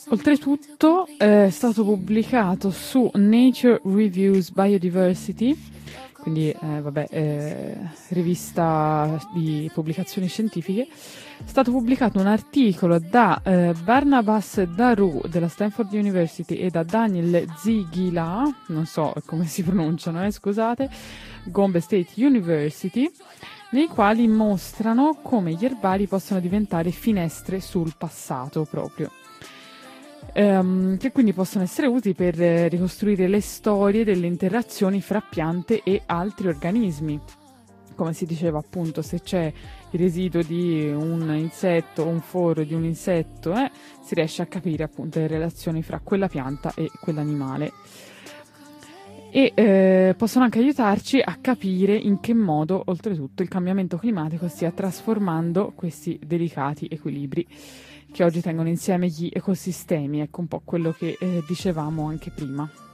Oltretutto è stato pubblicato su Nature Reviews Biodiversity, quindi rivista di pubblicazioni scientifiche. È stato pubblicato un articolo da Barnabas Daru della Stanford University e da Daniel Zigila, non so come si pronunciano, scusate, Gombe State University, nei quali mostrano come gli erbari possono diventare finestre sul passato proprio. Che quindi possono essere utili per ricostruire le storie delle interazioni fra piante e altri organismi. Come si diceva appunto, se c'è il residuo di un insetto o un foro di un insetto, si riesce a capire appunto le relazioni fra quella pianta e quell'animale. E possono anche aiutarci a capire in che modo, oltretutto, il cambiamento climatico stia trasformando questi delicati equilibri che oggi tengono insieme gli ecosistemi, ecco un po' quello che dicevamo anche prima.